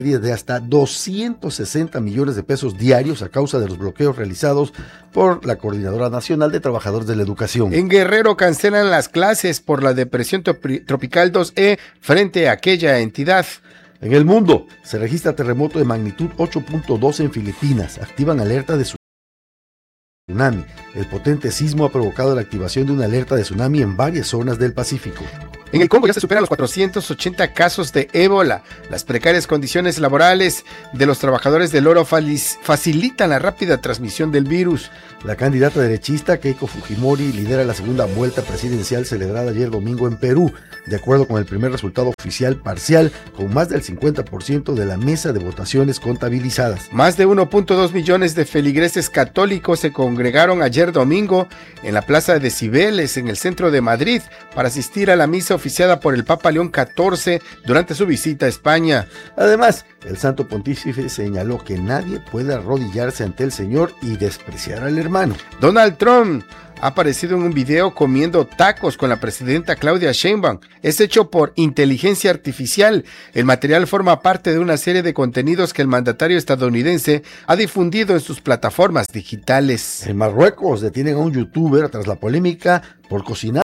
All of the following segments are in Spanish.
de hasta 260 millones de pesos diarios a causa de los bloqueos realizados por la Coordinadora Nacional de Trabajadores de la Educación. En Guerrero cancelan las clases por la depresión tropical 2E frente a aquella entidad. En el mundo, se registra terremoto de magnitud 8.2 en Filipinas. Activan alerta de tsunami. El potente sismo ha provocado la activación de una alerta de tsunami en varias zonas del Pacífico. En el Congo ya se superan los 480 casos de ébola. Las precarias condiciones laborales de los trabajadores del oro facilitan la rápida transmisión del virus. La candidata derechista Keiko Fujimori lidera la segunda vuelta presidencial celebrada ayer domingo en Perú, de acuerdo con el primer resultado oficial parcial, con más del 50% de la mesa de votaciones contabilizadas. Más de 1.2 millones de feligreses católicos se congregaron ayer domingo en la Plaza de Cibeles, en el centro de Madrid, para asistir a la misa oficiada por el Papa León XIV durante su visita a España. Además, el Santo Pontífice señaló que nadie puede arrodillarse ante el Señor y despreciar al hermano. Donald Trump ha aparecido en un video comiendo tacos con la presidenta Claudia Sheinbaum. Es hecho por inteligencia artificial. El material forma parte de una serie de contenidos que el mandatario estadounidense ha difundido en sus plataformas digitales. En Marruecos detienen a un youtuber tras la polémica por cocinar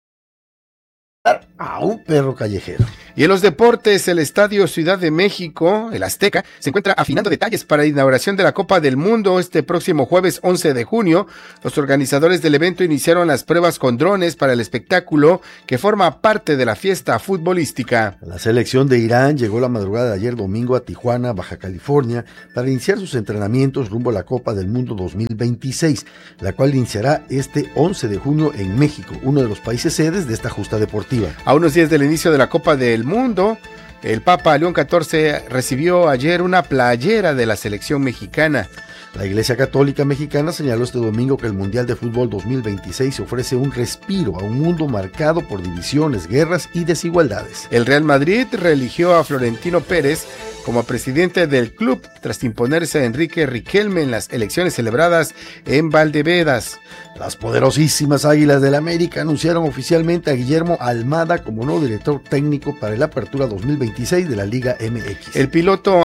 a un perro callejero. Y en los deportes, el Estadio Ciudad de México, el Azteca, se encuentra afinando detalles para la inauguración de la Copa del Mundo este próximo jueves 11 de junio. Los organizadores del evento iniciaron las pruebas con drones para el espectáculo que forma parte de la fiesta futbolística. La selección de Irán llegó la madrugada de ayer domingo a Tijuana, Baja California, para iniciar sus entrenamientos rumbo a la Copa del Mundo 2026, la cual iniciará este 11 de junio en México, uno de los países sedes de esta justa deportiva. A unos días del inicio de la Copa del Mundo, el Papa León XIV recibió ayer una playera de la selección mexicana. La Iglesia Católica Mexicana señaló este domingo que el Mundial de Fútbol 2026 ofrece un respiro a un mundo marcado por divisiones, guerras y desigualdades. El Real Madrid reeligió a Florentino Pérez como presidente del club tras imponerse a Enrique Riquelme en las elecciones celebradas en Valdevedas. Las poderosísimas Águilas del América anunciaron oficialmente a Guillermo Almada como nuevo director técnico para la apertura 2026 de la Liga MX. El piloto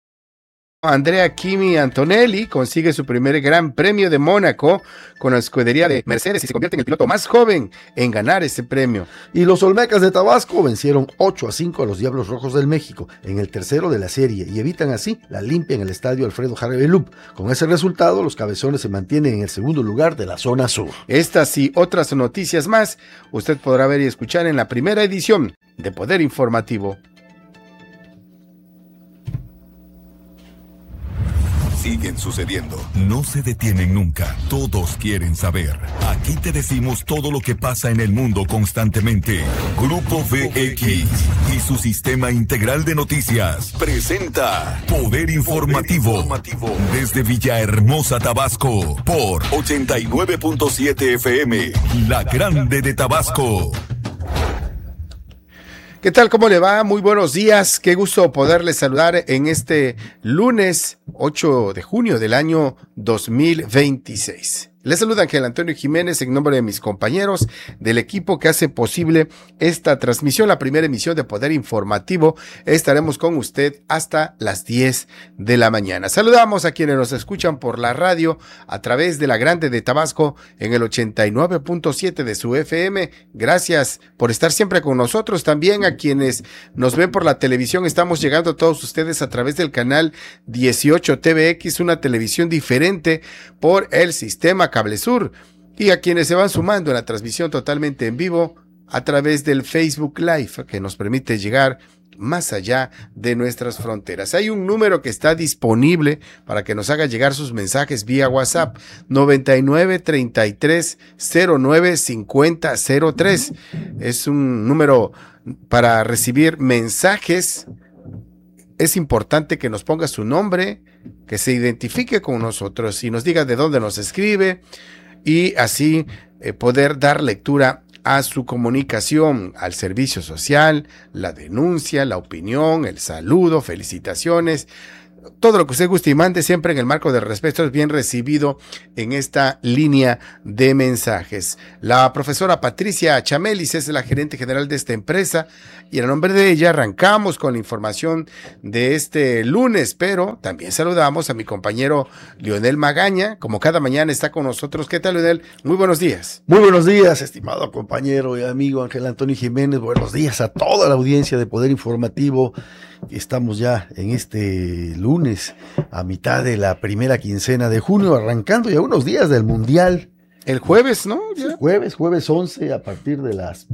Andrea Kimi Antonelli consigue su primer Gran Premio de Mónaco con la escudería de Mercedes y se convierte en el piloto más joven en ganar ese premio. Y los Olmecas de Tabasco vencieron 8-5 a los Diablos Rojos del México en el tercero de la serie y evitan así la limpia en el estadio Alfredo Harrebelup. Con ese resultado, los cabezones se mantienen en el segundo lugar de la zona sur. Estas y otras noticias más usted podrá ver y escuchar en la primera edición de Poder Informativo. Siguen sucediendo, no se detienen nunca, todos quieren saber. Aquí te decimos todo lo que pasa en el mundo constantemente. Grupo VX y su sistema integral de noticias presenta Poder Informativo desde Villahermosa, Tabasco, por 89.7 FM, La Grande de Tabasco. ¿Qué tal? ¿Cómo le va? Muy buenos días. Qué gusto poderles saludar en este lunes 8 de junio del año 2026. Les saluda Ángel Antonio Jiménez en nombre de mis compañeros del equipo que hace posible esta transmisión, la primera emisión de Poder Informativo. Estaremos con usted hasta las 10 de la mañana. Saludamos a quienes nos escuchan por la radio a través de La Grande de Tabasco en el 89.7 de su FM. Gracias por estar siempre con nosotros. También a quienes nos ven por la televisión, estamos llegando a todos ustedes a través del canal 18 TVX, una televisión diferente por el sistema Cable Sur, y a quienes se van sumando en la transmisión totalmente en vivo a través del Facebook Live, que nos permite llegar más allá de nuestras fronteras. Hay un número que está disponible para que nos haga llegar sus mensajes vía WhatsApp, 9933095003. Es un número para recibir mensajes. Es importante que nos ponga su nombre, que se identifique con nosotros y nos diga de dónde nos escribe y así poder dar lectura a su comunicación, al servicio social, la denuncia, la opinión, el saludo, felicitaciones, todo lo que usted guste y mande, siempre en el marco del respeto, es bien recibido en esta línea de mensajes. La profesora Patricia Chamelis es la gerente general de esta empresa y en nombre de ella arrancamos con la información de este lunes, pero también saludamos a mi compañero Leonel Magaña, como cada mañana está con nosotros. ¿Qué tal, Leonel? Muy buenos días. Muy buenos días, estimado compañero y amigo Ángel Antonio Jiménez. Buenos días a toda la audiencia de Poder Informativo. Estamos ya en este lunes, a mitad de la primera quincena de junio, arrancando ya unos días del Mundial. El jueves, ¿no? Sí, jueves 11, a partir de las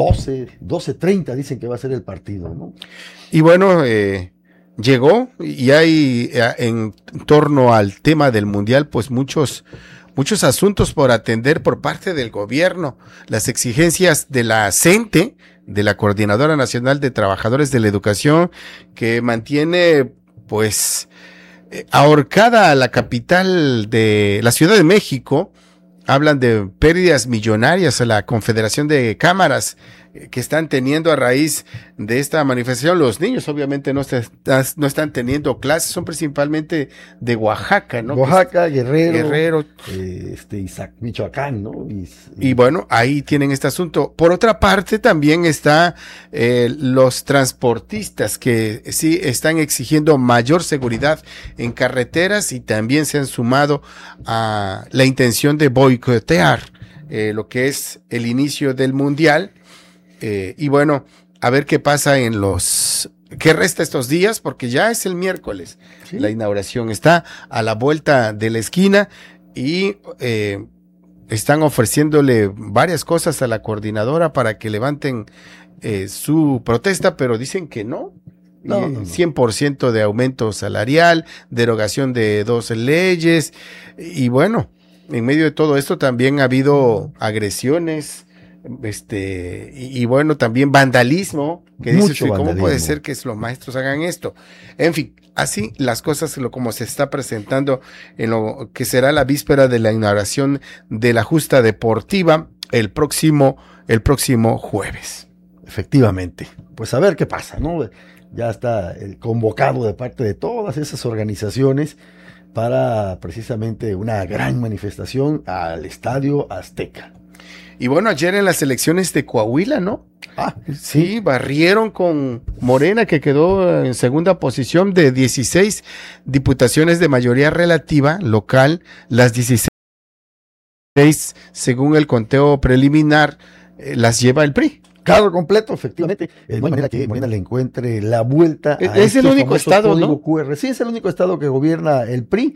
12:30 dicen que va a ser el partido, ¿no? Y bueno, llegó y hay en torno al tema del Mundial, pues muchos asuntos por atender por parte del gobierno. Las exigencias de la CENTE, de la Coordinadora Nacional de Trabajadores de la Educación, que mantiene pues ahorcada a la capital de la Ciudad de México. Hablan de pérdidas millonarias a la Confederación de Cámaras que están teniendo a raíz de esta manifestación. Los niños obviamente no están teniendo clases, son principalmente de Oaxaca, ¿no? Oaxaca, Guerrero, Michoacán, ¿no? Y bueno, ahí tienen este asunto. Por otra parte, también está los transportistas que sí están exigiendo mayor seguridad en carreteras y también se han sumado a la intención de boicotear lo que es el inicio del Mundial. Y bueno, a ver qué pasa qué resta estos días, porque ya es el miércoles. Sí. La inauguración está a la vuelta de la esquina y están ofreciéndole varias cosas a la coordinadora para que levanten su protesta, pero dicen que no. 100% de aumento salarial, derogación de 2 leyes y bueno, en medio de todo esto también ha habido agresiones. Y bueno, también vandalismo, que dice, ¿cómo puede ser que los maestros hagan esto? En fin, así las cosas como se está presentando en lo que será la víspera de la inauguración de la justa deportiva el próximo jueves. Efectivamente, pues a ver qué pasa, ¿no? Ya está convocado de parte de todas esas organizaciones para precisamente una gran manifestación al Estadio Azteca. Y bueno, ayer en las elecciones de Coahuila, ¿no? Sí, barrieron con Morena, que quedó en segunda posición de 16 diputaciones de mayoría relativa local. Las 16, según el conteo preliminar, las lleva el PRI. Cargo completo, efectivamente. De manera que Morena le encuentre la vuelta a es el único estado, ¿no? QR. Sí, es el único estado que gobierna el PRI.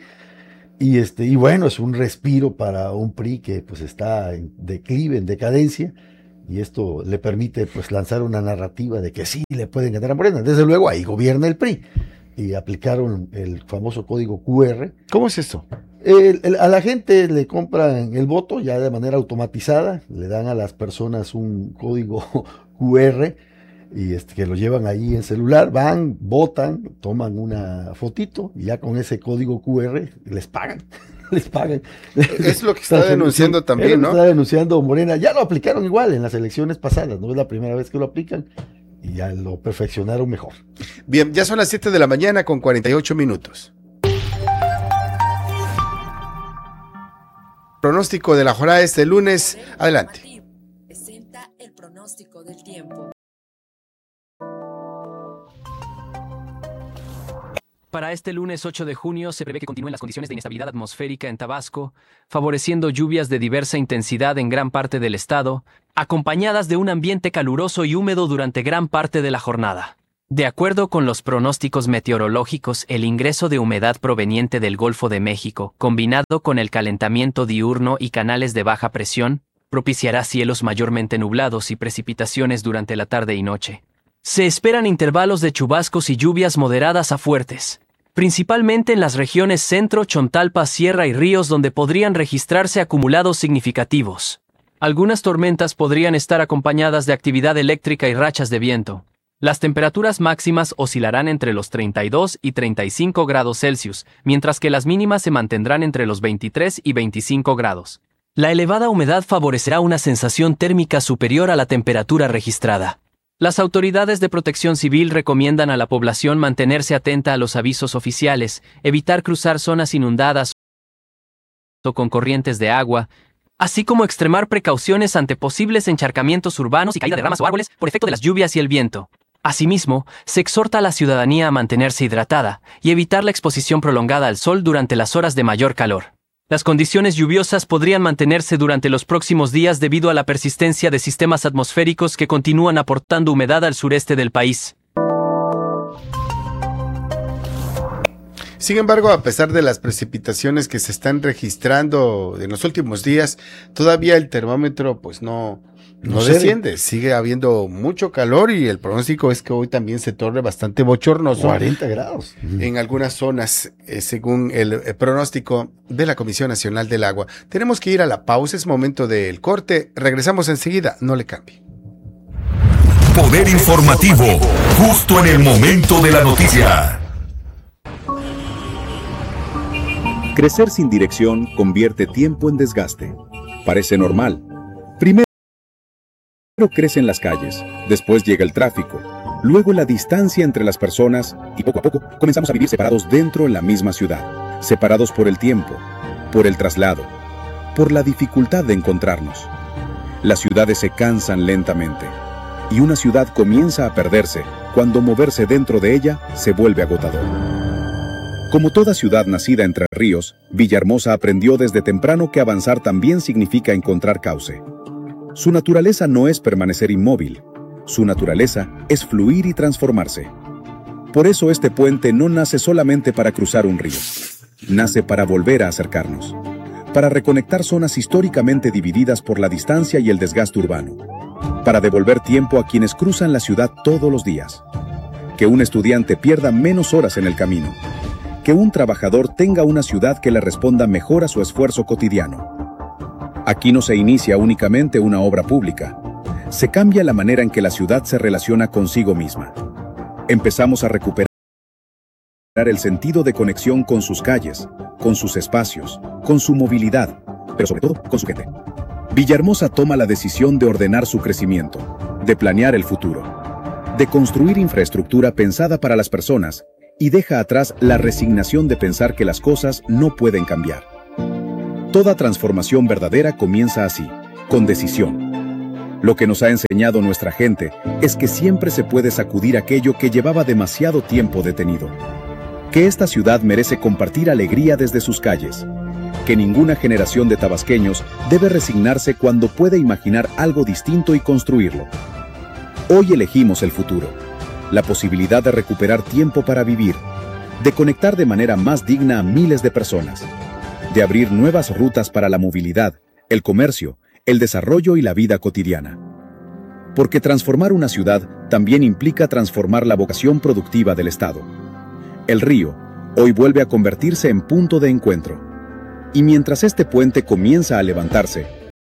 Y bueno, es un respiro para un PRI que pues está en declive, en decadencia, y esto le permite pues lanzar una narrativa de que sí le pueden ganar a Morena. Desde luego ahí gobierna el PRI y aplicaron el famoso código QR. ¿Cómo es esto? A la gente le compran el voto ya de manera automatizada, le dan a las personas un código QR y que lo llevan ahí en celular, van, votan, toman una fotito y ya con ese código QR les pagan. Es lo que está denunciando también, ¿no? Está denunciando Morena. Ya lo aplicaron igual en las elecciones pasadas, no es la primera vez que lo aplican y ya lo perfeccionaron mejor. Bien, ya son las 7 de la mañana con 48 minutos. Pronóstico de la jornada de este lunes. Adelante. Presenta el pronóstico del tiempo. Para este lunes 8 de junio se prevé que continúen las condiciones de inestabilidad atmosférica en Tabasco, favoreciendo lluvias de diversa intensidad en gran parte del estado, acompañadas de un ambiente caluroso y húmedo durante gran parte de la jornada. De acuerdo con los pronósticos meteorológicos, el ingreso de humedad proveniente del Golfo de México, combinado con el calentamiento diurno y canales de baja presión, propiciará cielos mayormente nublados y precipitaciones durante la tarde y noche. Se esperan intervalos de chubascos y lluvias moderadas a fuertes, principalmente en las regiones Centro, Chontalpa, Sierra y Ríos, donde podrían registrarse acumulados significativos. Algunas tormentas podrían estar acompañadas de actividad eléctrica y rachas de viento. Las temperaturas máximas oscilarán entre los 32 y 35 grados Celsius, mientras que las mínimas se mantendrán entre los 23 y 25 grados. La elevada humedad favorecerá una sensación térmica superior a la temperatura registrada. Las autoridades de protección civil recomiendan a la población mantenerse atenta a los avisos oficiales, evitar cruzar zonas inundadas o con corrientes de agua, así como extremar precauciones ante posibles encharcamientos urbanos y caída de ramas o árboles por efecto de las lluvias y el viento. Asimismo, se exhorta a la ciudadanía a mantenerse hidratada y evitar la exposición prolongada al sol durante las horas de mayor calor. Las condiciones lluviosas podrían mantenerse durante los próximos días debido a la persistencia de sistemas atmosféricos que continúan aportando humedad al sureste del país. Sin embargo, a pesar de las precipitaciones que se están registrando en los últimos días, todavía el termómetro pues no desciende. Sigue habiendo mucho calor y el pronóstico es que hoy también se torne bastante bochornoso. 40 grados. En algunas zonas, según el pronóstico de la Comisión Nacional del Agua. Tenemos que ir a la pausa, es momento del corte. Regresamos enseguida, no le cambie. Poder informativo, justo en el momento de la noticia. Crecer sin dirección convierte tiempo en desgaste. Parece normal. Primero crecen las calles, después llega el tráfico, luego la distancia entre las personas y poco a poco comenzamos a vivir separados dentro de la misma ciudad, separados por el tiempo, por el traslado, por la dificultad de encontrarnos. Las ciudades se cansan lentamente y una ciudad comienza a perderse cuando moverse dentro de ella se vuelve agotador. Como toda ciudad nacida entre ríos, Villahermosa aprendió desde temprano que avanzar también significa encontrar cauce. Su naturaleza no es permanecer inmóvil, su naturaleza es fluir y transformarse. Por eso este puente no nace solamente para cruzar un río, nace para volver a acercarnos, para reconectar zonas históricamente divididas por la distancia y el desgaste urbano, para devolver tiempo a quienes cruzan la ciudad todos los días, que un estudiante pierda menos horas en el camino, que un trabajador tenga una ciudad que le responda mejor a su esfuerzo cotidiano. Aquí no se inicia únicamente una obra pública, se cambia la manera en que la ciudad se relaciona consigo misma. Empezamos a recuperar el sentido de conexión con sus calles, con sus espacios, con su movilidad, pero sobre todo con su gente. Villahermosa toma la decisión de ordenar su crecimiento, de planear el futuro, de construir infraestructura pensada para las personas y deja atrás la resignación de pensar que las cosas no pueden cambiar. Toda transformación verdadera comienza así, con decisión. Lo que nos ha enseñado nuestra gente es que siempre se puede sacudir aquello que llevaba demasiado tiempo detenido. Que esta ciudad merece compartir alegría desde sus calles. Que ninguna generación de tabasqueños debe resignarse cuando puede imaginar algo distinto y construirlo. Hoy elegimos el futuro. La posibilidad de recuperar tiempo para vivir, de conectar de manera más digna a miles de personas, de abrir nuevas rutas para la movilidad, el comercio, el desarrollo y la vida cotidiana. Porque transformar una ciudad también implica transformar la vocación productiva del Estado. El río hoy vuelve a convertirse en punto de encuentro. Y mientras este puente comienza a levantarse,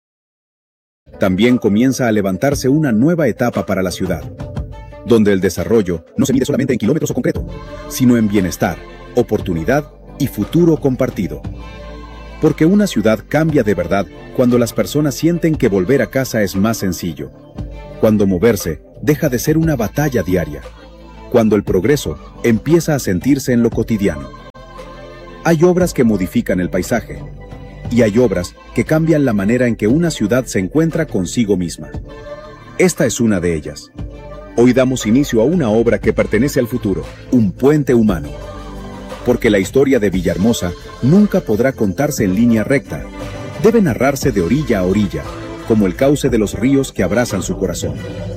también comienza a levantarse una nueva etapa para la ciudad, donde el desarrollo no se mide solamente en kilómetros o concreto, sino en bienestar, oportunidad y futuro compartido. Porque una ciudad cambia de verdad cuando las personas sienten que volver a casa es más sencillo, cuando moverse deja de ser una batalla diaria, cuando el progreso empieza a sentirse en lo cotidiano. Hay obras que modifican el paisaje, y hay obras que cambian la manera en que una ciudad se encuentra consigo misma. Esta es una de ellas. Hoy damos inicio a una obra que pertenece al futuro, un puente humano. Porque la historia de Villahermosa nunca podrá contarse en línea recta. Debe narrarse de orilla a orilla, como el cauce de los ríos que abrazan su corazón.